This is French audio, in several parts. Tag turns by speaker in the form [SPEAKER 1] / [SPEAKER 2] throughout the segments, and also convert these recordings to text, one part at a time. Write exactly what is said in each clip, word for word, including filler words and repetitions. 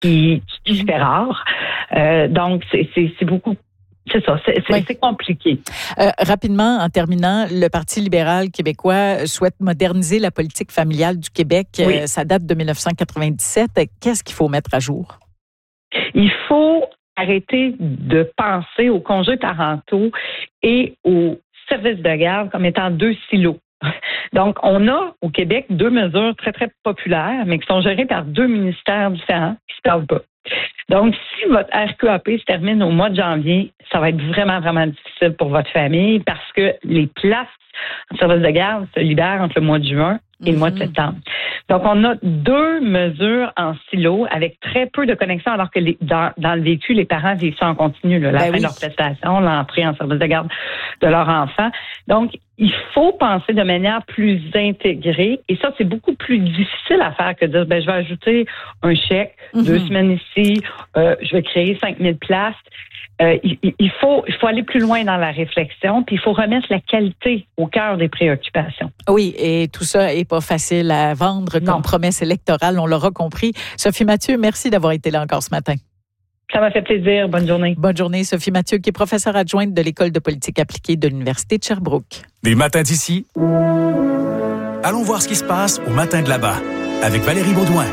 [SPEAKER 1] qui, qui se fait rare. Euh, donc, c'est, c'est, c'est beaucoup... C'est ça, c'est, c'est, oui. c'est compliqué.
[SPEAKER 2] Euh, rapidement, en terminant, le Parti libéral québécois souhaite moderniser la politique familiale du Québec. Oui. Euh, ça date de dix-neuf cent quatre-vingt-dix-sept. Qu'est-ce qu'il faut mettre à jour?
[SPEAKER 1] Il faut arrêter de penser aux congés parentaux et aux services de garde comme étant deux silos. Donc, on a au Québec deux mesures très, très populaires, mais qui sont gérées par deux ministères différents qui ne se parlent pas. Donc, si votre R Q A P se termine au mois de janvier, ça va être vraiment, vraiment difficile pour votre famille parce que les places en service de garde se libèrent entre le mois de juin et mm-hmm. le mois de septembre. Donc, on a deux mesures en silo avec très peu de connexion, alors que les, dans, dans le vécu, les parents vivent ça en continu, là, la ben fin oui. de leur prestation, l'entrée en service de garde de leur enfant. Donc, il faut penser de manière plus intégrée. Et ça, c'est beaucoup plus difficile à faire que de dire, ben, je vais ajouter un chèque, mm-hmm. deux semaines ici, euh, je vais créer cinq mille places. Euh, il, il, faut, il faut aller plus loin dans la réflexion, puis il faut remettre la qualité au cœur des préoccupations.
[SPEAKER 2] Oui, et tout ça n'est pas facile à vendre comme non. promesse électorale, on l'aura compris. Sophie Mathieu, merci d'avoir été là encore ce matin.
[SPEAKER 1] Ça m'a fait plaisir. Bonne journée.
[SPEAKER 2] Bonne journée, Sophie Mathieu, qui est professeure adjointe de l'École de politique appliquée de l'Université de Sherbrooke.
[SPEAKER 3] Des matins d'ici, allons voir ce qui se passe au matin de là-bas, avec Valérie Baudouin.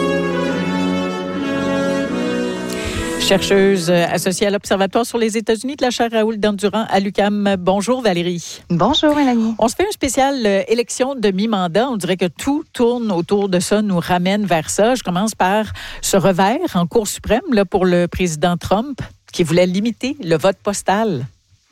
[SPEAKER 2] Chercheuse associée à l'Observatoire sur les États-Unis de la chaire Raoul Dandurand à l'U Q A M. Bonjour Valérie.
[SPEAKER 4] Bonjour Mélanie.
[SPEAKER 2] On se fait un spécial euh, élection de mi-mandat. On dirait que tout tourne autour de ça, nous ramène vers ça. Je commence par ce revers en Cour suprême là, pour le président Trump qui voulait limiter le vote postal.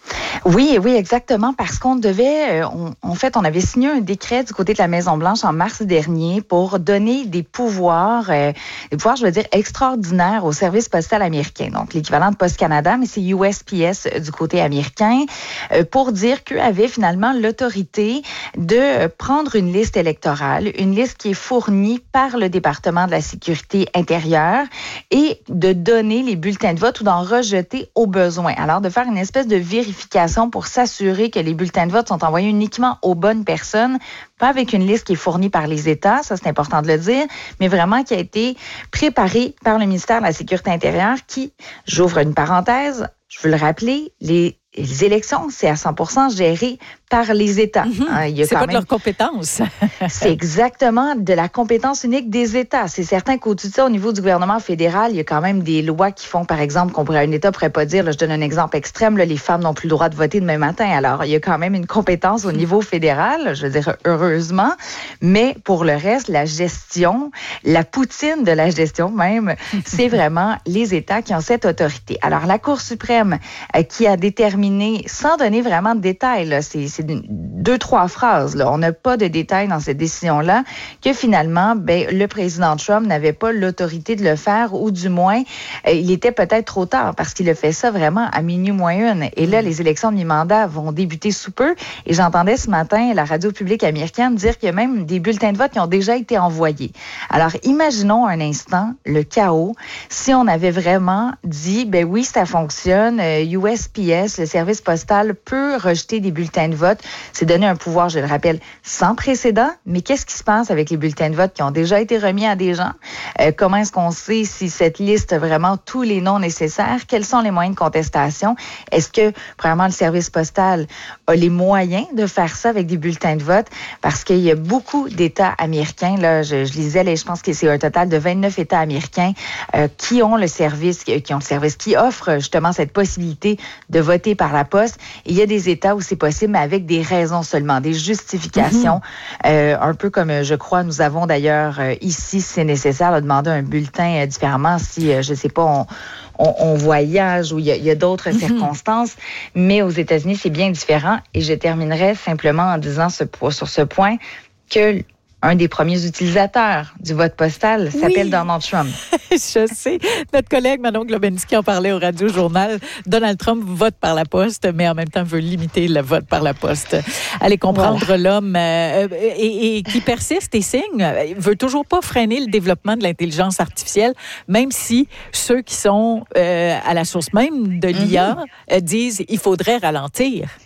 [SPEAKER 4] Oui, oui, exactement, parce qu'on devait, on, en fait, on avait signé un décret du côté de la Maison-Blanche en mars dernier pour donner des pouvoirs, euh, des pouvoirs, je veux dire, extraordinaires au service postal américain. Donc, l'équivalent de Post Canada, mais c'est U S P S du côté américain, euh, pour dire qu'eux avaient finalement l'autorité de prendre une liste électorale, une liste qui est fournie par le département de la sécurité intérieure et de donner les bulletins de vote ou d'en rejeter au besoin. Alors, de faire une espèce de vérification pour s'assurer que les bulletins de vote sont envoyés uniquement aux bonnes personnes, pas avec une liste qui est fournie par les États, ça c'est important de le dire, mais vraiment qui a été préparée par le ministère de la Sécurité intérieure qui, j'ouvre une parenthèse, je veux le rappeler, les Les élections, c'est à cent pour cent géré par les États.
[SPEAKER 2] Mm-hmm. Hein, il y a c'est quand pas même... de leur compétence.
[SPEAKER 4] C'est exactement de la compétence unique des États. C'est certain qu'au-dessus de ça, au niveau du gouvernement fédéral, il y a quand même des lois qui font, par exemple, qu'on pourrait, un État pourrait pas dire, là, je donne un exemple extrême, là, les femmes n'ont plus le droit de voter demain matin. Alors, il y a quand même une compétence au niveau fédéral, je veux dire, heureusement. Mais pour le reste, la gestion, la poutine de la gestion même, c'est vraiment les États qui ont cette autorité. Alors, la Cour suprême euh, qui a déterminé sans donner vraiment de détails, là, c'est, c'est deux, trois phrases, là. On n'a pas de détails dans cette décision-là, que finalement, ben, le président Trump n'avait pas l'autorité de le faire, ou du moins, euh, il était peut-être trop tard, parce qu'il a fait ça vraiment à minuit moins une. Et là, les élections de mi-mandat vont débuter sous peu. Et j'entendais ce matin la radio publique américaine dire qu'il y a même des bulletins de vote qui ont déjà été envoyés. Alors, imaginons un instant le chaos si on avait vraiment dit, ben oui, ça fonctionne, euh, U S P S, le service postal peut rejeter des bulletins de vote. C'est donner un pouvoir, je le rappelle, sans précédent. Mais qu'est-ce qui se passe avec les bulletins de vote qui ont déjà été remis à des gens? Euh, comment est-ce qu'on sait si cette liste a vraiment tous les noms nécessaires? Quels sont les moyens de contestation? Est-ce que, premièrement, le service postal a les moyens de faire ça avec des bulletins de vote? Parce qu'il y a beaucoup d'États américains, là, je, je lisais, là, je pense que c'est un total de vingt-neuf États américains euh, qui ont le service, qui ont le service, qui offrent justement cette possibilité de voter par la poste. Et il y a des États où c'est possible, mais avec des raisons seulement, des justifications. Mm-hmm. Euh, un peu comme, je crois, nous avons d'ailleurs euh, ici, si c'est nécessaire, de demander un bulletin euh, différemment si, euh, je sais pas, on, on, on voyage ou il y a, il y a d'autres mm-hmm. circonstances. Mais aux États-Unis, c'est bien différent. Et je terminerai simplement en disant ce, sur ce point que un des premiers utilisateurs du vote postal s'appelle oui. Donald Trump.
[SPEAKER 2] Je sais. Notre collègue Manon Globensky en parlait au Radio-Journal. Donald Trump vote par la poste, mais en même temps veut limiter le vote par la poste. Allez comprendre voilà. l'homme euh, et, et qui persiste et signe. Il veut toujours pas freiner le développement de l'intelligence artificielle, même si ceux qui sont euh, à la source même de l'I A mm-hmm. euh, disent qu'il faudrait ralentir.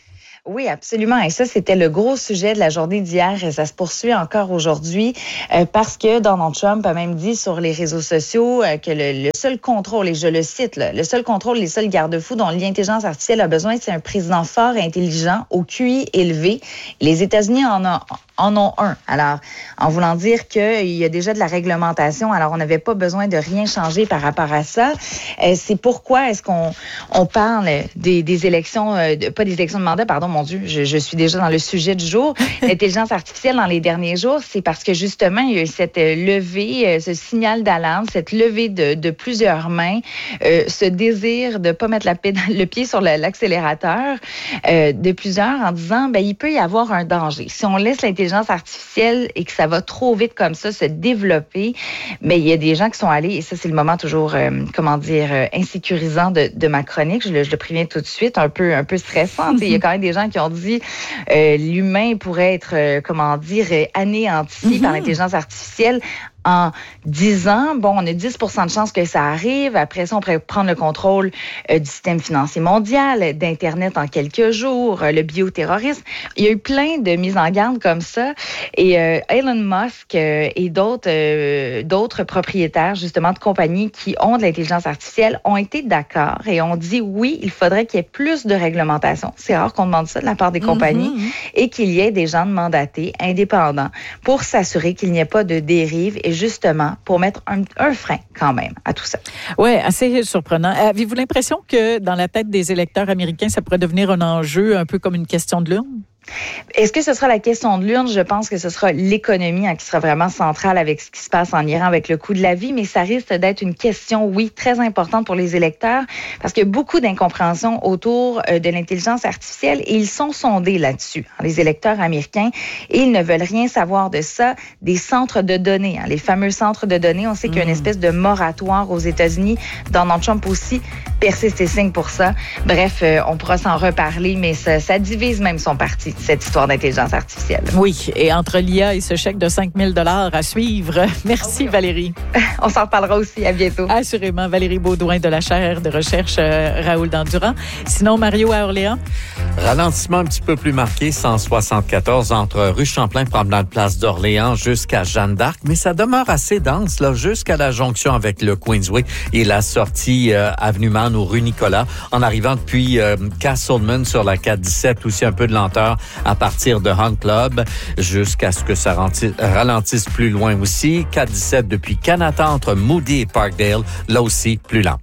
[SPEAKER 4] Oui, absolument. Et ça, c'était le gros sujet de la journée d'hier et ça se poursuit encore aujourd'hui euh, parce que Donald Trump a même dit sur les réseaux sociaux euh, que le, le seul contrôle, et je le cite, là, le seul contrôle, les seuls garde-fous dont l'intelligence artificielle a besoin, c'est un président fort et intelligent au Q I élevé. Les États-Unis en ont, en ont un. Alors, en voulant dire qu'il y a déjà de la réglementation, alors on n'avait pas besoin de rien changer par rapport à ça. Euh, c'est pourquoi est-ce qu'on on parle des, des élections, euh, de, pas des élections de mandat, pardon, mon Dieu, je, je suis déjà dans le sujet du jour. L'intelligence artificielle dans les derniers jours, c'est parce que justement, il y a eu cette levée, ce signal d'alarme, cette levée de, de plusieurs mains, euh, ce désir de pas mettre la pédale, le pied sur le, l'accélérateur euh, de plusieurs en disant, ben il peut y avoir un danger. Si on laisse l'intelligence artificielle et que ça va trop vite comme ça se développer, mais il y a des gens qui sont allés, et ça c'est le moment toujours, euh, comment dire, euh, insécurisant de, de ma chronique, je le, je le préviens tout de suite, un peu, un peu stressant. Il y a quand même des gens qui ont dit euh, l'humain pourrait être, euh, comment dire, anéanti mm-hmm. par l'intelligence artificielle. En dix ans, bon, on a dix pour cent de chances que ça arrive. Après ça, on pourrait prendre le contrôle euh, du système financier mondial, d'Internet en quelques jours, euh, le bioterrorisme. Il y a eu plein de mises en garde comme ça. Et euh, Elon Musk euh, et d'autres euh, d'autres propriétaires, justement, de compagnies qui ont de l'intelligence artificielle ont été d'accord et ont dit oui, il faudrait qu'il y ait plus de réglementation. C'est rare qu'on demande ça de la part des compagnies mm-hmm. et qu'il y ait des gens mandatés, indépendants, pour s'assurer qu'il n'y ait pas de dérive et justement pour mettre un, un frein quand même à tout ça.
[SPEAKER 2] Oui, assez surprenant. Avez-vous l'impression que dans la tête des électeurs américains, ça pourrait devenir un enjeu un peu comme une question de l'urne?
[SPEAKER 4] Est-ce que ce sera la question de l'urne? Je pense que ce sera l'économie hein, qui sera vraiment centrale avec ce qui se passe en Iran, avec le coût de la vie, mais ça risque d'être une question, oui, très importante pour les électeurs parce qu'il y a beaucoup d'incompréhension autour euh, de l'intelligence artificielle et ils sont sondés là-dessus, hein, les électeurs américains, et ils ne veulent rien savoir de ça, des centres de données, hein, les fameux centres de données. On sait qu'il y a une espèce de moratoire aux États-Unis. Donald Trump aussi persiste et signe pour ça. Bref, euh, on pourra s'en reparler, mais ça, ça divise même son parti, cette histoire d'intelligence artificielle.
[SPEAKER 2] Oui, et entre l'I A et ce chèque de cinq mille dollars à suivre. Merci, Valérie.
[SPEAKER 4] On s'en reparlera aussi. À bientôt.
[SPEAKER 2] Assurément. Valérie Baudouin de la chaire de recherche euh, Raoul Dandurand. Sinon, Mario à Orléans?
[SPEAKER 5] Ralentissement un petit peu plus marqué, cent soixante-quatorze entre rue Champlain, promenade Place d'Orléans jusqu'à Jeanne d'Arc, mais ça demeure assez dense là jusqu'à la jonction avec le Queensway et la sortie euh, avenue Man ou rue Nicolas, en arrivant depuis euh, Castleman sur la quatre dix-sept, aussi un peu de lenteur à partir de Hunt Club jusqu'à ce que ça ralentisse plus loin aussi. quatre dix-sept depuis Canada entre Moody et Parkdale, là aussi plus lent.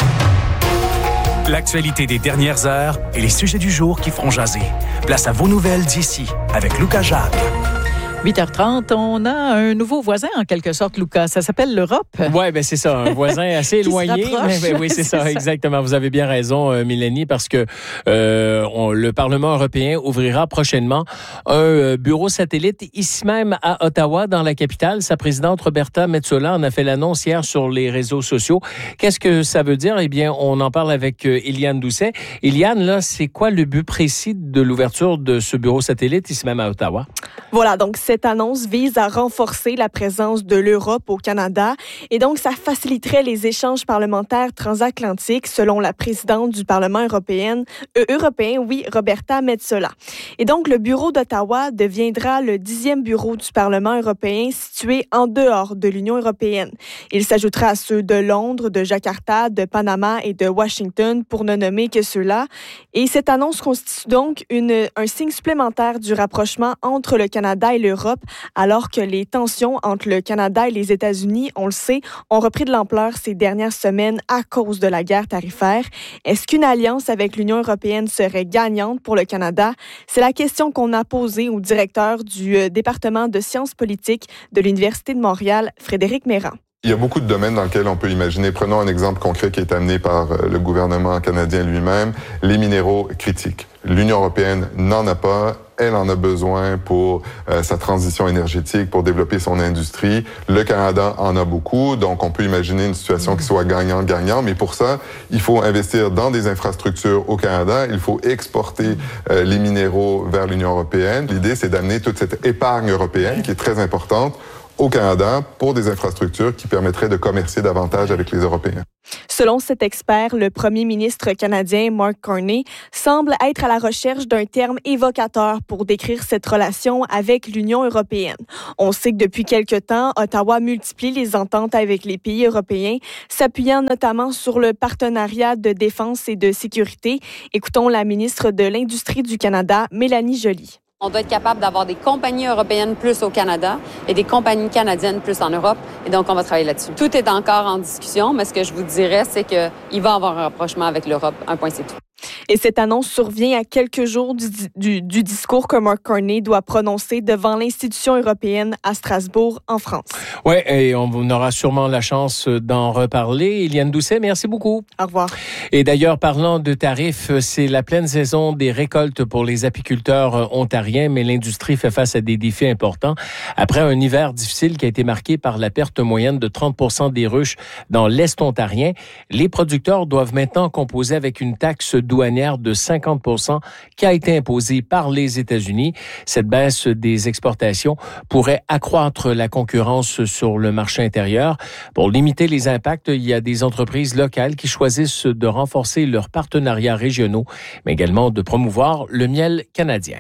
[SPEAKER 3] L'actualité des dernières heures et les sujets du jour qui font jaser. Place à vos nouvelles d'ici avec Lucas Jacques.
[SPEAKER 2] huit heures trente, on a un nouveau voisin en quelque sorte, Lucas. Ça s'appelle l'Europe.
[SPEAKER 6] Oui, ben c'est ça, un voisin assez éloigné. Mais, ben, oui, c'est, c'est ça, ça, exactement. Vous avez bien raison, euh, Mélanie, parce que euh, on, le Parlement européen ouvrira prochainement un euh, bureau satellite ici même à Ottawa, dans la capitale. Sa présidente Roberta Metsola en a fait l'annonce hier sur les réseaux sociaux. Qu'est-ce que ça veut dire? Eh bien, on en parle avec euh, Eliane Doucet. Eliane, là, c'est quoi le but précis de l'ouverture de ce bureau satellite ici même à Ottawa?
[SPEAKER 7] Voilà, donc cette annonce vise à renforcer la présence de l'Europe au Canada et donc ça faciliterait les échanges parlementaires transatlantiques selon la présidente du Parlement européen, euh, européen, oui, Roberta Metsola. Et donc le bureau d'Ottawa deviendra le dixième bureau du Parlement européen situé en dehors de l'Union européenne. Il s'ajoutera à ceux de Londres, de Jakarta, de Panama et de Washington pour ne nommer que ceux-là. Et cette annonce constitue donc une, un signe supplémentaire du rapprochement entre le Canada et l'Europe, alors que les tensions entre le Canada et les États-Unis, on le sait, ont repris de l'ampleur ces dernières semaines à cause de la guerre tarifaire. Est-ce qu'une alliance avec l'Union européenne serait gagnante pour le Canada? C'est la question qu'on a posée au directeur du département de sciences politiques de l'Université de Montréal, Frédéric Mérand.
[SPEAKER 8] Il y a beaucoup de domaines dans lesquels on peut imaginer. Prenons un exemple concret qui est amené par le gouvernement canadien lui-même, les minéraux critiques. L'Union européenne n'en a pas. Elle en a besoin pour euh, sa transition énergétique, pour développer son industrie. Le Canada en a beaucoup, donc on peut imaginer une situation qui soit gagnant-gagnant. Mais pour ça, il faut investir dans des infrastructures au Canada. Il faut exporter euh, les minéraux vers l'Union européenne. L'idée, c'est d'amener toute cette épargne européenne qui est très importante au Canada pour des infrastructures qui permettraient de commercer davantage avec les Européens.
[SPEAKER 7] Selon cet expert, le premier ministre canadien Mark Carney semble être à la recherche d'un terme évocateur pour décrire cette relation avec l'Union européenne. On sait que depuis quelque temps, Ottawa multiplie les ententes avec les pays européens, s'appuyant notamment sur le partenariat de défense et de sécurité. Écoutons la ministre de l'Industrie du Canada, Mélanie Joly.
[SPEAKER 9] On doit être capable d'avoir des compagnies européennes plus au Canada et des compagnies canadiennes plus en Europe. Et donc, on va travailler là-dessus. Tout est encore en discussion, mais ce que je vous dirais, c'est qu'il va y avoir un rapprochement avec l'Europe. Un point, c'est tout.
[SPEAKER 7] Et cette annonce survient à quelques jours du, du, du discours que Mark Carney doit prononcer devant l'institution européenne à Strasbourg, en France.
[SPEAKER 6] Oui, et on aura sûrement la chance d'en reparler. Éliane Doucet, merci beaucoup.
[SPEAKER 7] Au revoir.
[SPEAKER 6] Et d'ailleurs, parlant de tarifs, c'est la pleine saison des récoltes pour les apiculteurs ontariens, mais l'industrie fait face à des défis importants. Après un hiver difficile qui a été marqué par la perte moyenne de trente pour cent des ruches dans l'Est ontarien, les producteurs doivent maintenant composer avec une taxe douanière de cinquante pour cent qui a été imposée par les États-Unis. Cette baisse des exportations pourrait accroître la concurrence sur le marché intérieur. Pour limiter les impacts, il y a des entreprises locales qui choisissent de renforcer leurs partenariats régionaux, mais également de promouvoir le miel canadien.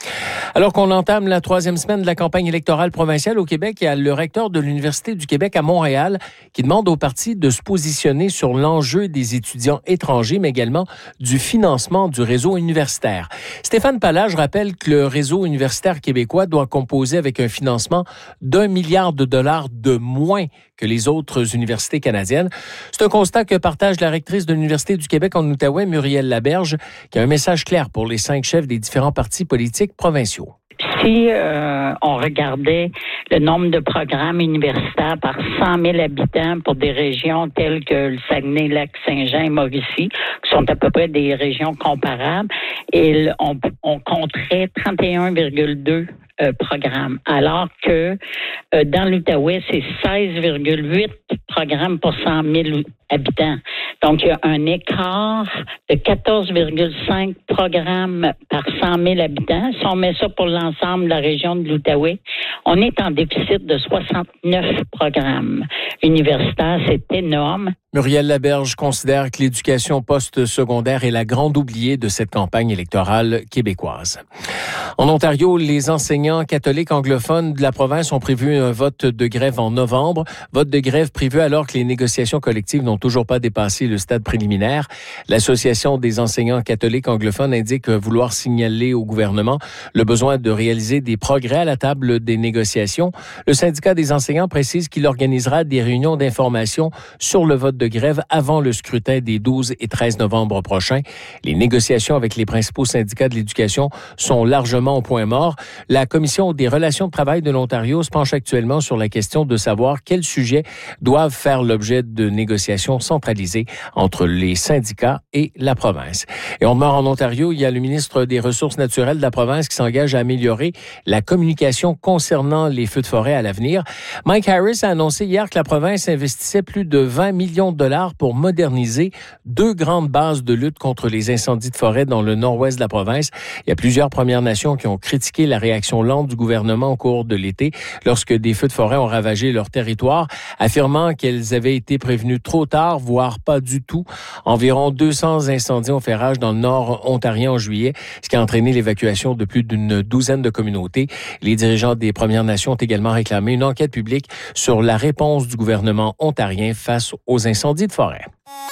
[SPEAKER 6] Alors qu'on entame la troisième semaine de la campagne électorale provinciale au Québec, il y a le recteur de l'Université du Québec à Montréal qui demande aux partis de se positionner sur l'enjeu des étudiants étrangers, mais également du financement du réseau universitaire. Stéphane Pallage rappelle que le réseau universitaire québécois doit composer avec un financement d'un milliard de dollars de moins que les autres universités canadiennes. C'est un constat que partage la rectrice de l'Université du Québec en Outaouais, Muriel Laberge, qui a un message clair pour les cinq chefs des différents partis politiques provinciaux.
[SPEAKER 10] Si euh, on regardait le nombre de programmes universitaires par cent mille habitants pour des régions telles que le Saguenay, Lac-Saint-Jean et Mauricie, qui sont à peu près des régions comparables, et on, on compterait trente et un virgule deux euh, programmes, alors que euh, dans l'Outaouais, c'est seize virgule huit programmes pour cent mille habitants. Donc, il y a un écart de quatorze virgule cinq programmes par cent mille habitants. Si on met ça pour l'ensemble de la région de l'Outaouais, on est en déficit de soixante-neuf programmes universitaires. C'est énorme.
[SPEAKER 6] Muriel Laberge considère que l'éducation post-secondaire est la grande oubliée de cette campagne électorale québécoise. En Ontario, les enseignants catholiques anglophones de la province ont prévu un vote de grève en novembre. Vote de grève prévu alors que les négociations collectives n'ont toujours pas dépassé le stade préliminaire. L'Association des enseignants catholiques anglophones indique vouloir signaler au gouvernement le besoin de réaliser des progrès à la table des négociations. Le syndicat des enseignants précise qu'il organisera des réunions d'information sur le vote de grève avant le scrutin des douze et treize novembre prochains. Les négociations avec les principaux syndicats de l'éducation sont largement au point mort. La Commission des relations de travail de l'Ontario se penche actuellement sur la question de savoir quels sujets doivent faire l'objet de négociations centralisées entre les syndicats et la province. Et on demeure en Ontario, il y a le ministre des Ressources naturelles de la province qui s'engage à améliorer la communication concernant les feux de forêt à l'avenir. Mike Harris a annoncé hier que la province investissait plus de vingt millions de dollars pour moderniser deux grandes bases de lutte contre les incendies de forêt dans le nord-ouest de la province. Il y a plusieurs Premières Nations qui ont critiqué la réaction lente du gouvernement au cours de l'été lorsque des feux de forêt ont ravagé leur territoire, affirmant qu'elles avaient été prévenues trop tard, voire pas du tout. Environ deux cents incendies ont fait rage dans le nord ontarien en juillet, ce qui a entraîné l'évacuation de plus d'une douzaine de communautés. Les dirigeants des Premières Nations ont également réclamé une enquête publique sur la réponse du gouvernement ontarien face aux incendies de forêt.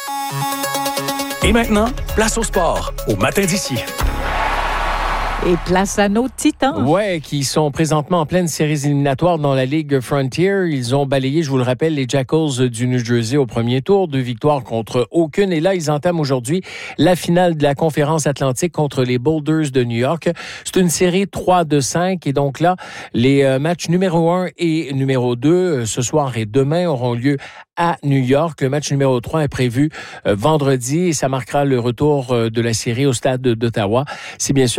[SPEAKER 3] Et maintenant, place au sport, au matin d'ici.
[SPEAKER 2] Et place à nos Titans.
[SPEAKER 6] Ouais, qui sont présentement en pleine séries éliminatoires dans la Ligue Frontier. Ils ont balayé, je vous le rappelle, les Jackals du New Jersey au premier tour. Deux victoires contre aucune. Et là, ils entament aujourd'hui la finale de la Conférence Atlantique contre les Boulders de New York. C'est une série trois de cinq. Et donc là, les matchs numéro un et numéro deux, ce soir et demain, auront lieu à New York. Le match numéro trois est prévu vendredi et ça marquera le retour de la série au stade d'Ottawa. Si bien sûr c'est nécessaire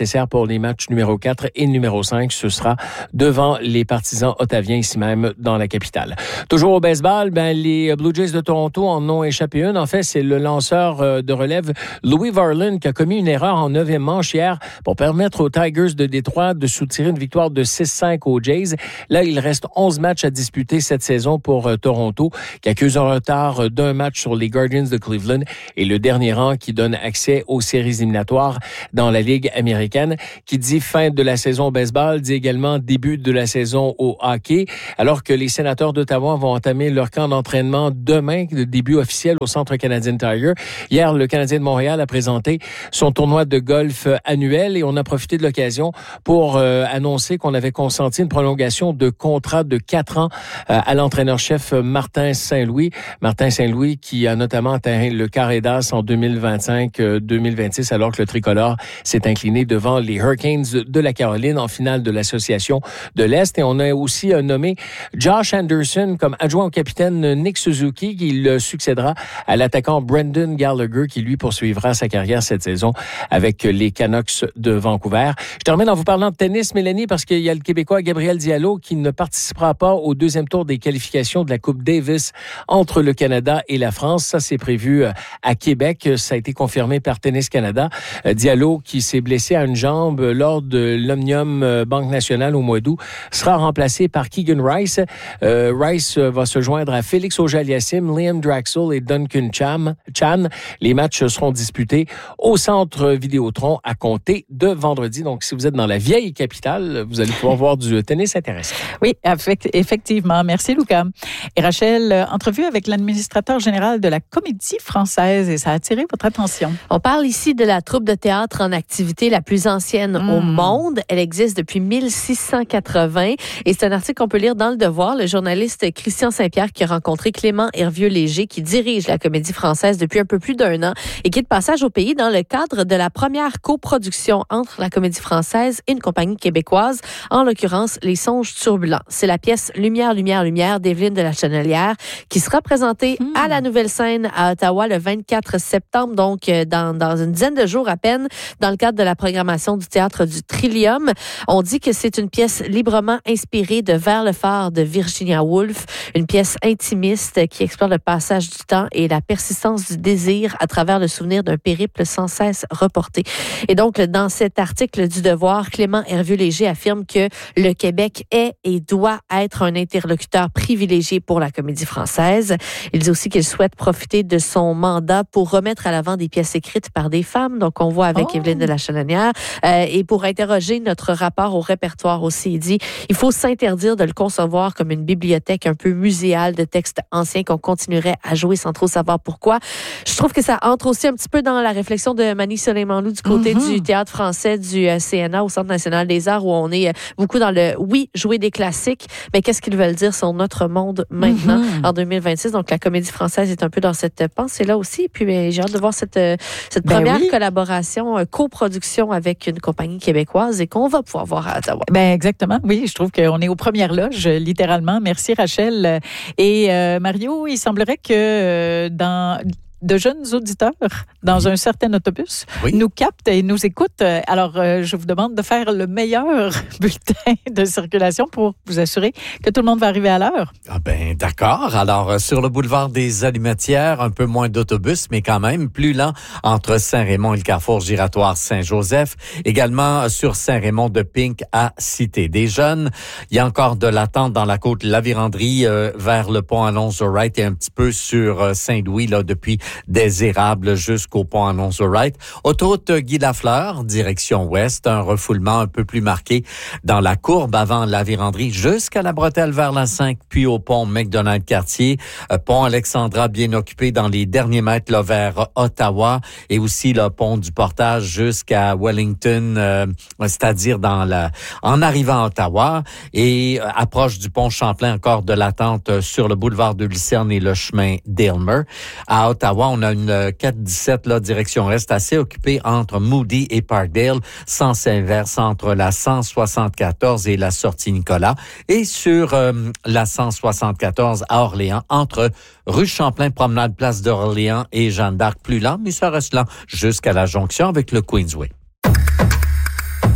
[SPEAKER 6] nécessaires pour les matchs numéro quatre et numéro cinq. Ce sera devant les Partisans ottaviens, ici même dans la capitale. Toujours au baseball, ben, les Blue Jays de Toronto en ont échappé une. En fait, c'est le lanceur de relève Louis Varland qui a commis une erreur en neuvième manche hier pour permettre aux Tigers de Détroit de soutirer une victoire de six cinq aux Jays. Là, il reste onze matchs à disputer cette saison pour euh, Toronto, qui accuse un retard d'un match sur les Guardians de Cleveland et le dernier rang qui donne accès aux séries éliminatoires dans la Ligue américaine. Qui dit fin de la saison au baseball, dit également début de la saison au hockey, alors que les Sénateurs d'Ottawa vont entamer leur camp d'entraînement demain, le début officiel au Centre Canadien Tire. Hier, le Canadien de Montréal a présenté son tournoi de golf annuel et on a profité de l'occasion pour euh, annoncer qu'on avait consenti une prolongation de contrat de quatre ans euh, à l'entraîneur-chef Martin Saint-Louis. Martin Saint-Louis qui a notamment atteint le carré d'as en deux mille vingt-cinq deux mille vingt-six alors que le tricolore s'est incliné devant les Hurricanes de la Caroline en finale de l'Association de l'Est. Et on a aussi euh, nommé Josh Anderson comme adjoint au capitaine Nick Suzuki qui le succédera à l'attaquant Brendan Gallagher qui lui poursuivra sa carrière cette saison avec les Canucks de Vancouver. Je termine en vous parlant de tennis, Mélanie, parce qu'il y a le Québécois Gabriel Diallo qui ne participera pas au deuxième tour des qualifications de la Coupe Davis entre le Canada et la France. Ça, c'est prévu à Québec. Ça a été confirmé par Tennis Canada. Diallo, qui s'est blessé à une jambe lors de l'Omnium Banque Nationale au mois d'août, sera remplacé par Keegan Rice. Euh, Rice va se joindre à Félix Auger-Aliassime, Liam Draxl et Duncan Cham, Chan. Les matchs seront disputés au Centre Vidéotron à compter de vendredi. Donc, si vous êtes dans la vieille capitale, vous allez pouvoir voir du tennis intéressant.
[SPEAKER 2] Oui, effectivement. Merci, Lucas. Et Rachel, entrevue avec l'administrateur général de la Comédie Française et ça a attiré votre attention.
[SPEAKER 11] On parle ici de la troupe de théâtre en activité la plus ancienne mmh. au monde. Elle existe depuis mille six cent quatre-vingts et c'est un article qu'on peut lire dans Le Devoir. Le journaliste Christian Saint-Pierre qui a rencontré Clément Hervieux-Léger qui dirige la Comédie Française depuis un peu plus d'un an et qui est de passage au pays dans le cadre de la première coproduction entre la Comédie Française et une compagnie québécoise, en l'occurrence Les Songes Turbulents. C'est la pièce Lumière, Lumière, Lumière d'Evelyne de la Chenelière qui sera présentée mmh. à la Nouvelle Scène à Ottawa le vingt-quatre septembre, donc dans, dans une dizaine de jours à peine, dans le cadre de la programmation du Théâtre du Trillium. On dit que c'est une pièce librement inspirée de Vers le phare de Virginia Woolf, une pièce intimiste qui explore le passage du temps et la persistance du désir à travers le souvenir d'un périple sans cesse reporté. Et donc, dans cet article du Devoir, Clément Hervieux-Léger affirme que le Québec est et doit être un interlocuteur privilégié pour la Comédie Française. Il dit aussi qu'il souhaite profiter de son mandat pour remettre à l'avant des pièces écrites par des femmes. Donc, on voit avec oh. Evelyne de la Chenelière. Euh, et pour interroger notre rapport au répertoire aussi, il dit il faut s'interdire de le concevoir comme une bibliothèque un peu muséale de textes anciens qu'on continuerait à jouer sans trop savoir pourquoi. Je trouve que ça entre aussi un petit peu dans la réflexion de Mani Soleimanlou du côté mm-hmm. du Théâtre français du euh, C N A au Centre national des arts où on est euh, beaucoup dans le, oui, jouer des classiques, mais qu'est-ce qu'ils veulent dire sur notre monde maintenant mm-hmm. en deux mille vingt-six. Donc, la Comédie Française est un peu dans cette pensée-là aussi. Puis, ben, j'ai hâte de voir cette, cette ben première oui. collaboration, euh, coproduction avec une compagnie québécoise et qu'on va pouvoir voir à Ottawa.
[SPEAKER 2] Ben exactement. Oui, je trouve qu'on est aux premières loges, littéralement. Merci, Rachel. Et euh, Mario, il semblerait que euh, dans... de jeunes auditeurs dans un certain autobus oui. nous captent et nous écoutent. Alors, euh, je vous demande de faire le meilleur bulletin de circulation pour vous assurer que tout le monde va arriver à l'heure.
[SPEAKER 5] Ah ben d'accord. Alors, euh, sur le boulevard des Allumettières, un peu moins d'autobus, mais quand même plus lent entre Saint-Raymond et le carrefour giratoire Saint-Joseph. Également sur Saint-Raymond de Pink à Cité des Jeunes. Il y a encore de l'attente dans la côte La Vérandrie euh, vers le pont Alonzo-Wright et un petit peu sur euh, Saint-Louis là depuis des Érables jusqu'au pont Alonzo-Wright. Autoroute Guy Lafleur, direction ouest, un refoulement un peu plus marqué dans la courbe avant la Vérandrie jusqu'à la bretelle vers la cinq, puis au pont McDonald-Cartier. Euh, pont Alexandra bien occupé dans les derniers mètres là, vers Ottawa et aussi le pont du Portage jusqu'à Wellington, euh, c'est-à-dire dans la, en arrivant à Ottawa et euh, approche du pont Champlain, encore de l'attente sur le boulevard de Lucerne et le chemin d'Aylmer. À Ottawa, on a une quatre dix-sept là, direction est, assez occupée entre Moody et Parkdale, sens inverse entre la cent soixante-quatorze et la sortie Nicolas, et sur euh, la cent soixante-quatorze à Orléans, entre rue Champlain, promenade Place d'Orléans et Jeanne d'Arc, plus lent, mais ça reste lent jusqu'à la jonction avec le Queensway.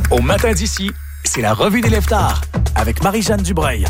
[SPEAKER 3] Au matin d'ici, c'est la revue des lève-tard avec Marie-Jeanne Dubreuil.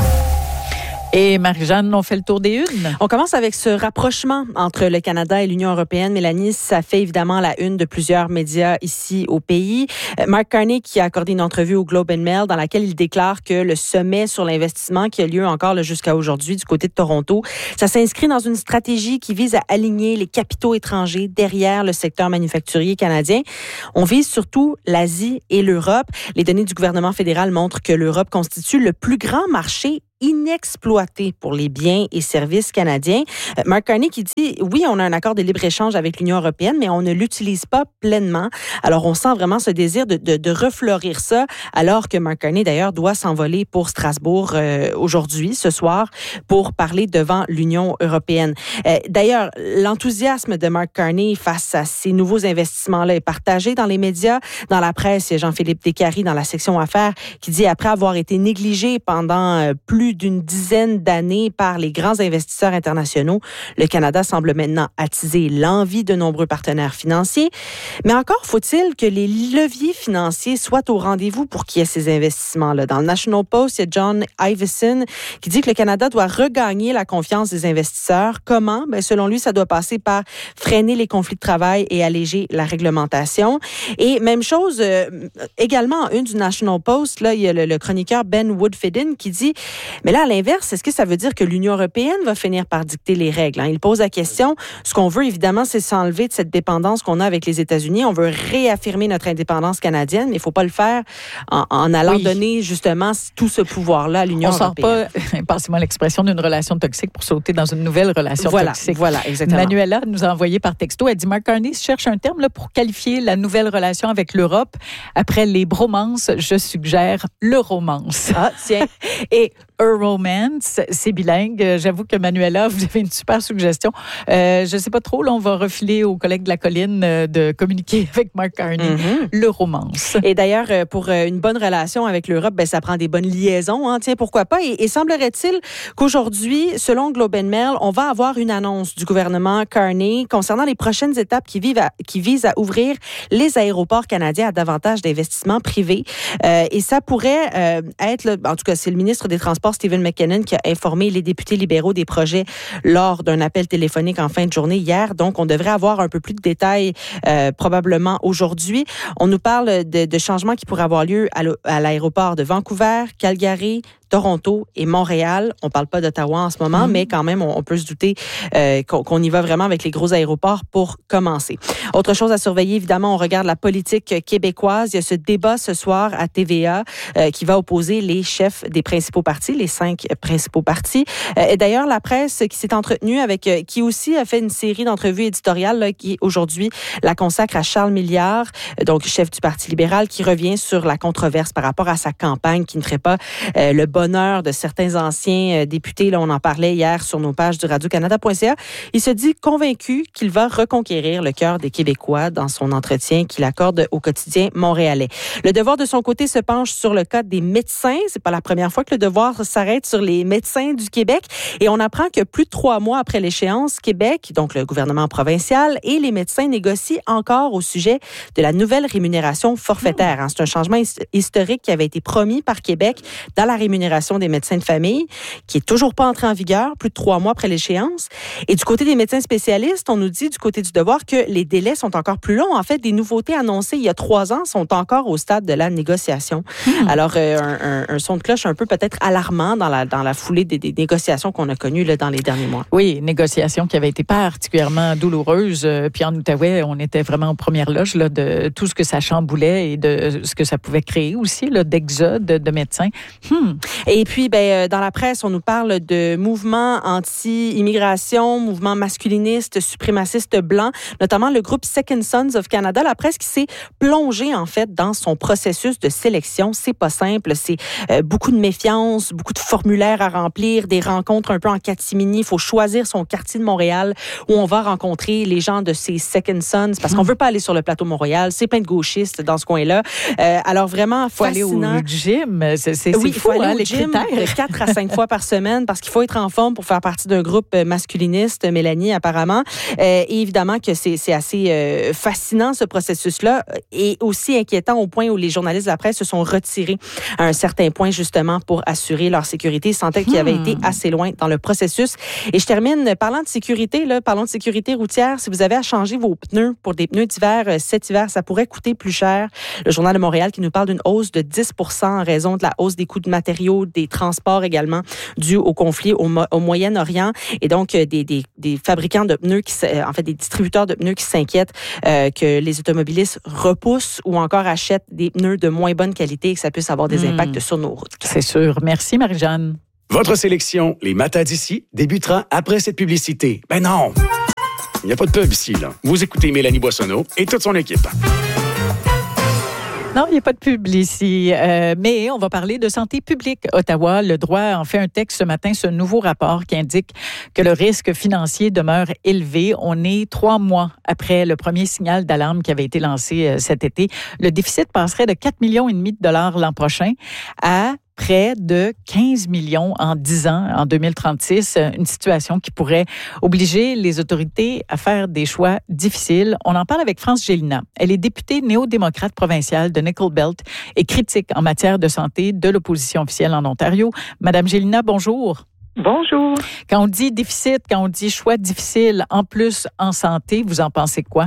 [SPEAKER 2] Et Marie-Jeanne, on fait le tour des unes.
[SPEAKER 12] On commence avec ce rapprochement entre le Canada et l'Union européenne. Mélanie, ça fait évidemment la une de plusieurs médias ici au pays. Mark Carney qui a accordé une entrevue au Globe and Mail dans laquelle il déclare que le sommet sur l'investissement qui a lieu encore là, jusqu'à aujourd'hui du côté de Toronto, ça s'inscrit dans une stratégie qui vise à aligner les capitaux étrangers derrière le secteur manufacturier canadien. On vise surtout l'Asie et l'Europe. Les données du gouvernement fédéral montrent que l'Europe constitue le plus grand marché inexploité pour les biens et services canadiens. Mark Carney qui dit, oui, on a un accord de libre-échange avec l'Union européenne, mais on ne l'utilise pas pleinement. Alors, on sent vraiment ce désir de, de, de refleurir ça, alors que Mark Carney, d'ailleurs, doit s'envoler pour Strasbourg euh, aujourd'hui, ce soir, pour parler devant l'Union européenne. Euh, d'ailleurs, l'enthousiasme de Mark Carney face à ces nouveaux investissements-là est partagé dans les médias, dans la presse. Il y a Jean-Philippe Descaries dans la section affaires qui dit, après avoir été négligé pendant euh, plus d'une dizaine d'années par les grands investisseurs internationaux, le Canada semble maintenant attiser l'envie de nombreux partenaires financiers. Mais encore faut-il que les leviers financiers soient au rendez-vous pour qu'il y ait ces investissements-là. Dans le National Post, il y a John Ivison qui dit que le Canada doit regagner la confiance des investisseurs. Comment? Bien, selon lui, ça doit passer par freiner les conflits de travail et alléger la réglementation. Et même chose, euh, également en une du National Post, là, il y a le, le chroniqueur Ben Woodfidden qui dit mais là, à l'inverse, est-ce que ça veut dire que l'Union européenne va finir par dicter les règles? Hein? Il pose la question. Ce qu'on veut, évidemment, c'est s'enlever de cette dépendance qu'on a avec les États-Unis. On veut réaffirmer notre indépendance canadienne, mais il ne faut pas le faire en, en allant oui. donner, justement, tout ce pouvoir-là à l'Union
[SPEAKER 2] On
[SPEAKER 12] européenne.
[SPEAKER 2] On ne sort pas, passez-moi l'expression, d'une relation toxique pour sauter dans une nouvelle relation
[SPEAKER 12] voilà,
[SPEAKER 2] toxique.
[SPEAKER 12] Voilà, exactement.
[SPEAKER 2] Manuela nous a envoyé par texto, elle dit, Mark Carney cherche un terme là, pour qualifier la nouvelle relation avec l'Europe. Après les bromances, je suggère le romance.
[SPEAKER 12] Ah, tiens.
[SPEAKER 2] Et Euromance, c'est bilingue. J'avoue que Manuela, vous avez une super suggestion. Euh, je ne sais pas trop, là, on va refiler aux collègues de la colline euh, de communiquer avec Mark Carney. Mm-hmm. Le romance.
[SPEAKER 12] Et d'ailleurs, pour une bonne relation avec l'Europe, ben, ça prend des bonnes liaisons. Hein. Tiens, pourquoi pas? Et, et semblerait-il qu'aujourd'hui, selon Globe and Mail, on va avoir une annonce du gouvernement Carney concernant les prochaines étapes qui, vivent à, qui visent à ouvrir les aéroports canadiens à davantage d'investissements privés. Euh, et ça pourrait euh, être, là, en tout cas, c'est le ministre des Transports, Stephen McKinnon, qui a informé les députés libéraux des projets lors d'un appel téléphonique en fin de journée hier. Donc, on devrait avoir un peu plus de détails euh, probablement aujourd'hui. On nous parle de, de changements qui pourraient avoir lieu à l'aéroport de Vancouver, Calgary, Toronto et Montréal. On ne parle pas d'Ottawa en ce moment, mmh. mais quand même, on, on peut se douter euh, qu'on, qu'on y va vraiment avec les gros aéroports pour commencer. Autre chose à surveiller, évidemment, on regarde la politique québécoise. Il y a ce débat ce soir à T V A euh, qui va opposer les chefs des principaux partis, les cinq principaux partis. Euh, et d'ailleurs, la presse qui s'est entretenue avec, euh, qui aussi a fait une série d'entrevues éditoriales là, qui aujourd'hui la consacre à Charles Milliard, euh, donc chef du Parti libéral, qui revient sur la controverse par rapport à sa campagne qui ne ferait pas euh, le bonheur de certains anciens euh, députés. Là, on en parlait hier sur nos pages du radio canada point c a. Il se dit convaincu qu'il va reconquérir le cœur des Québécois dans son entretien qu'il accorde au quotidien montréalais. Le Devoir, de son côté, se penche sur le cas des médecins. C'est pas la première fois que le Devoir s'arrête sur les médecins du Québec. Et on apprend que plus de trois mois après l'échéance, Québec, donc le gouvernement provincial, et les médecins négocient encore au sujet de la nouvelle rémunération forfaitaire. Hein. C'est un changement historique qui avait été promis par Québec dans la rémunération des médecins de famille, qui est toujours pas entré en vigueur, plus de trois mois après l'échéance. Et du côté des médecins spécialistes, on nous dit du côté du Devoir que les délais sont encore plus longs. En fait, des nouveautés annoncées il y a trois ans sont encore au stade de la négociation. Mmh. Alors, euh, un, un, un son de cloche un peu peut-être alarmant dans la, dans la foulée des, des négociations qu'on a connues là, dans les derniers mois.
[SPEAKER 2] Oui, négociations qui avaient été particulièrement douloureuses. Puis en Outaouais, on était vraiment en première loge là, de tout ce que ça chamboulait et de ce que ça pouvait créer aussi, là, d'exode de médecins.
[SPEAKER 12] Hmm. Et puis, ben, dans la presse, on nous parle de mouvements anti-immigration, mouvements masculinistes, suprémacistes blancs, notamment le groupe Second Sons of Canada. La presse qui s'est plongée, en fait, dans son processus de sélection. C'est pas simple. C'est euh, beaucoup de méfiance, beaucoup de formulaires à remplir, des rencontres un peu en catimini. Il faut choisir son quartier de Montréal où on va rencontrer les gens de ces Second Sons parce qu'on veut pas aller sur le plateau Montréal. C'est plein de gauchistes dans ce coin-là. Euh, alors, vraiment,
[SPEAKER 2] faut
[SPEAKER 12] fascinant.
[SPEAKER 2] Aller au gym. C'est, c'est,
[SPEAKER 12] oui,
[SPEAKER 2] il faut
[SPEAKER 12] aller
[SPEAKER 2] hein,
[SPEAKER 12] au gym de quatre à cinq fois par semaine parce qu'il faut être en forme pour faire partie d'un groupe masculiniste, Mélanie, apparemment. Euh, et évidemment que c'est, c'est assez euh, fascinant, ce processus-là, et aussi inquiétant au point où les journalistes de la presse se sont retirés à un certain point, justement, pour assurer leur sécurité. Ils sentaient qu'ils avaient été assez loin dans le processus. Et je termine parlant de sécurité, là, parlons de sécurité routière. Si vous avez à changer vos pneus pour des pneus d'hiver euh, cet hiver, ça pourrait coûter plus cher. Le Journal de Montréal qui nous parle d'une hausse de dix pour cent en raison de la hausse des coûts de matériaux, des transports également, dû au conflit au, Mo- au Moyen-Orient. Et donc, euh, des, des, des fabricants de pneus, qui, euh, en fait, des distributeurs de pneus qui s'inquiètent euh, que les automobilistes repoussent ou encore achètent des pneus de moins bonne qualité et que ça puisse avoir des mmh. impacts sur nos routes.
[SPEAKER 2] C'est sûr. Merci, Marie-Jeanne.
[SPEAKER 3] Votre sélection, les matins d'ici, débutera après cette publicité. Ben non! Il n'y a pas de pub ici, là. Vous écoutez Mélanie Boissonneau et toute son équipe.
[SPEAKER 2] Non, il n'y a pas de pub ici, euh, mais on va parler de santé publique. Ottawa, le droit en fait un texte ce matin, ce nouveau rapport qui indique que le risque financier demeure élevé. On est trois mois après le premier signal d'alarme qui avait été lancé euh, cet été. Le déficit passerait de quatre virgule cinq millions de dollars l'an prochain à près de quinze millions en dix ans, en deux mille trente-six, une situation qui pourrait obliger les autorités à faire des choix difficiles. On en parle avec France Gélinas. Elle est députée néo-démocrate provinciale de Nickel Belt et critique en matière de santé de l'opposition officielle en Ontario. Madame Gélinas, bonjour.
[SPEAKER 13] Bonjour.
[SPEAKER 2] Quand on dit déficit, quand on dit choix difficile, en plus en santé, vous en pensez quoi?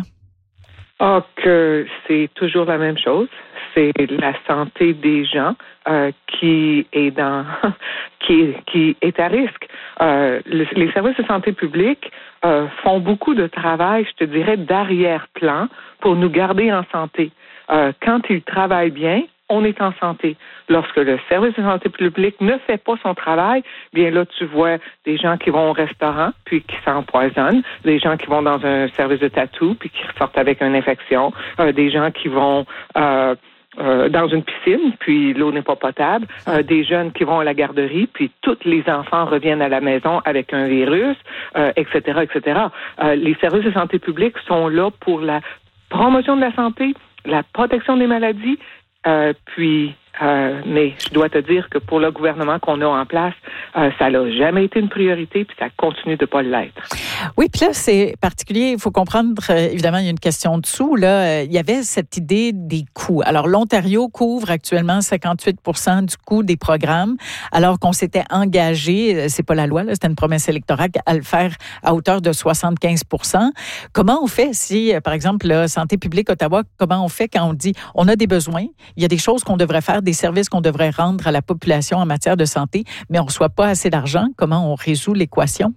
[SPEAKER 13] Ah, que c'est toujours la même chose. C'est la santé des gens euh, qui est dans qui, qui est à risque. Euh, le, les services de santé publique euh, font beaucoup de travail, je te dirais, d'arrière-plan pour nous garder en santé. Euh, quand ils travaillent bien, on est en santé. Lorsque le service de santé publique ne fait pas son travail, bien là, tu vois des gens qui vont au restaurant puis qui s'empoisonnent, des gens qui vont dans un service de tatou puis qui ressortent avec une infection, euh, des gens qui vont euh, euh, dans une piscine puis l'eau n'est pas potable, euh, des jeunes qui vont à la garderie puis tous les enfants reviennent à la maison avec un virus, euh, et cetera, et cetera. Euh, les services de santé publique sont là pour la promotion de la santé, la protection des maladies. Euh, puis, euh, mais je dois te dire que pour le gouvernement qu'on a en place, euh, ça n'a jamais été une priorité, puis ça continue de pas l'être.
[SPEAKER 2] Oui, puis là, c'est particulier. Il faut comprendre, euh, évidemment, il y a une question dessous. Là, euh, il y avait cette idée des coûts. Alors, l'Ontario couvre actuellement cinquante-huit pour cent du coût des programmes, alors qu'on s'était engagé, c'est pas la loi, là, c'était une promesse électorale, à le faire à hauteur de soixante-quinze pour cent. Comment on fait si, par exemple, la Santé publique Ottawa, comment on fait quand on dit on a des besoins, il y a des choses qu'on devrait faire, des services qu'on devrait rendre à la population en matière de santé, mais on ne reçoit pas assez d'argent. Comment on résout l'équation?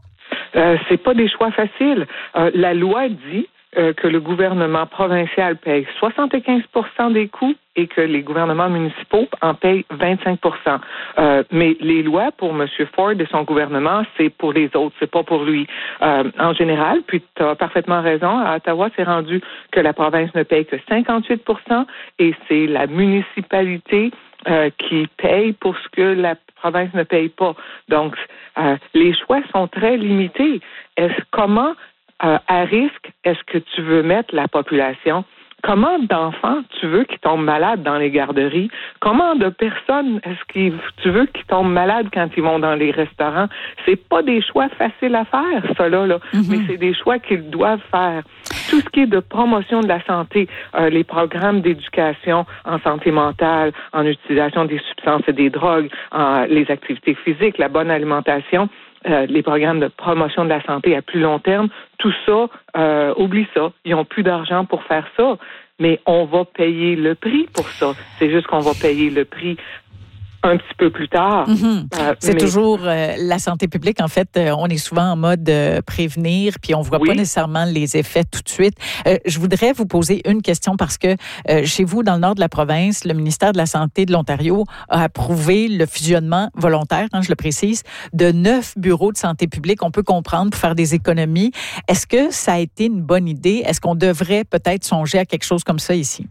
[SPEAKER 13] Euh, c'est pas des choix faciles. Euh, la loi dit euh, que le gouvernement provincial paye soixante-quinze pour cent des coûts et que les gouvernements municipaux en payent vingt-cinq pour cent. Euh, mais les lois pour M. Ford et son gouvernement, c'est pour les autres, c'est pas pour lui. Euh, en général, puis tu as parfaitement raison, à Ottawa, c'est rendu que la province ne paye que cinquante-huit pour cent et c'est la municipalité euh, qui paye pour ce que la province ne paye pas. Donc, euh, les choix sont très limités. Est-ce comment, euh, à risque, est-ce que tu veux mettre la population? Comment d'enfants tu veux qu'ils tombent malades dans les garderies? Comment de personnes est-ce que tu veux qu'ils tombent malades quand ils vont dans les restaurants? C'est pas des choix faciles à faire, ça là, là. Mm-hmm. Mais c'est des choix qu'ils doivent faire. Tout ce qui est de promotion de la santé, euh, les programmes d'éducation en santé mentale, en utilisation des substances et des drogues, en, les activités physiques, la bonne alimentation, Euh, les programmes de promotion de la santé à plus long terme, tout ça, euh, oublie ça. Ils n'ont plus d'argent pour faire ça, mais on va payer le prix pour ça. C'est juste qu'on va payer le prix un petit peu plus tard.
[SPEAKER 2] Mm-hmm. Euh, c'est mais... toujours euh, la santé publique. En fait, euh, on est souvent en mode euh, prévenir, puis on voit oui. pas nécessairement les effets tout de suite. Euh, je voudrais vous poser une question parce que euh, chez vous, dans le nord de la province, le ministère de la Santé de l'Ontario a approuvé le fusionnement volontaire, hein, je le précise, de neuf bureaux de santé publique. On peut comprendre pour faire des économies. Est-ce que ça a été une bonne idée? Est-ce qu'on devrait peut-être songer à quelque chose comme ça ici?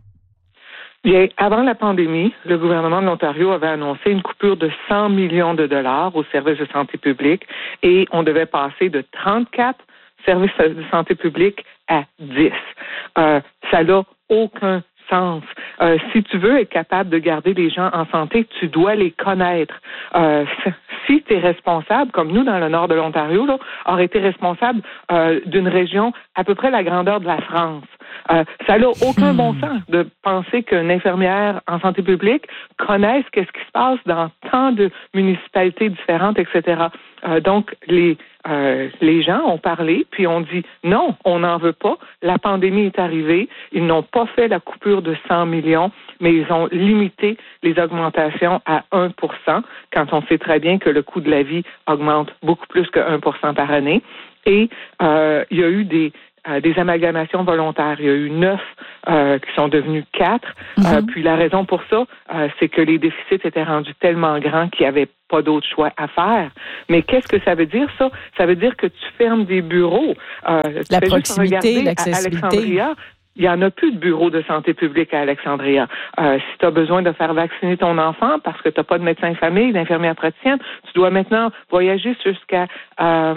[SPEAKER 13] Bien, avant la pandémie, le gouvernement de l'Ontario avait annoncé une coupure de cent millions de dollars aux services de santé publique et on devait passer de trente-quatre services de santé publique à dix. Euh, ça n'a aucun sens. Euh, si tu veux être capable de garder les gens en santé, tu dois les connaître. Euh, si tu es responsable, comme nous dans le nord de l'Ontario, là, aurait été responsable euh, d'une région à peu près la grandeur de la France. Euh, ça n'a aucun bon sens de penser qu'une infirmière en santé publique connaisse qu'est-ce qui se passe dans tant de municipalités différentes, et cetera. Euh, donc, les euh, les gens ont parlé, puis ont dit non, on n'en veut pas. La pandémie est arrivée. Ils n'ont pas fait la coupure de cent millions, mais ils ont limité les augmentations à un pour cent, quand on sait très bien que le coût de la vie augmente beaucoup plus que un pour cent par année. Et euh, il y a eu des Euh, des amalgamations volontaires. Il y a eu neuf euh, qui sont devenus quatre. Mm-hmm. Euh, puis la raison pour ça, euh, c'est que les déficits étaient rendus tellement grands qu'il n'y avait pas d'autre choix à faire. Mais qu'est-ce que ça veut dire, ça? Ça veut dire que tu fermes des bureaux. Euh,
[SPEAKER 2] la proximité, l'accessibilité.
[SPEAKER 13] À Alexandria, il n'y en a plus de bureau de santé publique à Alexandria. Euh, si tu as besoin de faire vacciner ton enfant parce que tu n'as pas de médecin de famille, d'infirmière praticienne, tu dois maintenant voyager jusqu'à... Euh,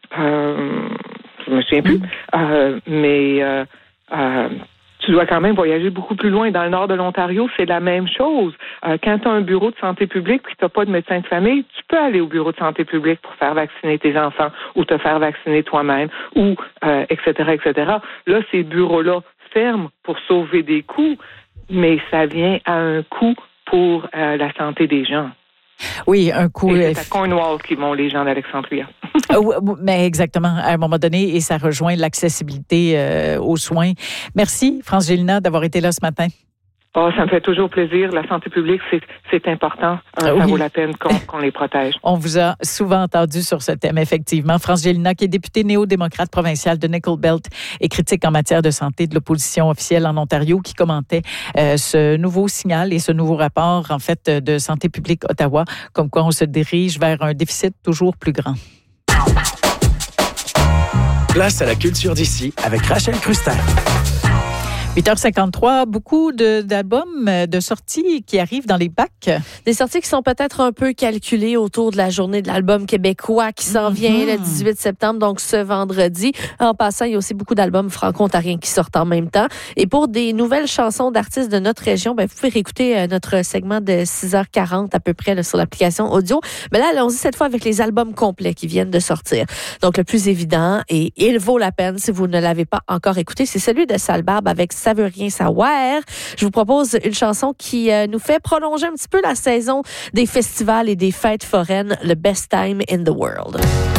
[SPEAKER 13] euh, je me souviens plus, euh, mais euh, euh, tu dois quand même voyager beaucoup plus loin. Dans le nord de l'Ontario, c'est la même chose. Euh, quand tu as un bureau de santé publique et que tu n'as pas de médecin de famille, tu peux aller au bureau de santé publique pour faire vacciner tes enfants ou te faire vacciner toi-même, ou euh, et cetera, et cetera. Là, ces bureaux-là ferment pour sauver des coûts, mais ça vient à un coût pour euh, la santé des gens.
[SPEAKER 2] Oui, un coup.
[SPEAKER 13] Et c'est à Cornwall qui vont les gens d'Alexandria.
[SPEAKER 2] Mais exactement, à un moment donné, et ça rejoint l'accessibilité euh, aux soins. Merci, France Gélinas, d'avoir été là ce matin.
[SPEAKER 13] Oh, ça me fait toujours plaisir. La santé publique, c'est, c'est important. Euh, oui. Ça vaut la peine qu'on, qu'on les protège.
[SPEAKER 2] On vous a souvent entendu sur ce thème, effectivement. France Gélinas, qui est députée néo-démocrate provinciale de Nickel Belt et critique en matière de santé de l'opposition officielle en Ontario, qui commentait euh, ce nouveau signal et ce nouveau rapport, en fait, de Santé publique Ottawa, comme quoi on se dirige vers un déficit toujours plus grand.
[SPEAKER 3] Place à la culture d'ici avec Rachel Crustin.
[SPEAKER 2] huit heures cinquante-trois, beaucoup de, d'albums de sorties qui arrivent dans les bacs.
[SPEAKER 11] Des sorties qui sont peut-être un peu calculées autour de la journée de l'album québécois qui s'en mm-hmm. vient le dix-huit septembre, donc ce vendredi. En passant, il y a aussi beaucoup d'albums franco-ontariens qui sortent en même temps. Et pour des nouvelles chansons d'artistes de notre région, ben, vous pouvez réécouter notre segment de six heures quarante à peu près là, sur l'application audio. Mais là, allons-y cette fois avec les albums complets qui viennent de sortir. Donc, le plus évident, et il vaut la peine si vous ne l'avez pas encore écouté, c'est celui de Sale Barbe avec Ça veut rien savoir. Je vous propose une chanson qui euh, nous fait prolonger un petit peu la saison des festivals et des fêtes foraines, le Best Time in the World.